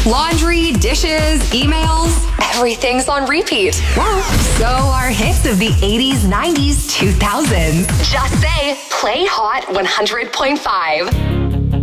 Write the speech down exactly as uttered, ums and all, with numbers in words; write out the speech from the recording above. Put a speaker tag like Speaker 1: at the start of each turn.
Speaker 1: Laundry, dishes, emails.
Speaker 2: Everything's on repeat.
Speaker 1: Well, so are hits of the eighties, nineties, two thousands.
Speaker 2: Just say, play Hot one hundred point five.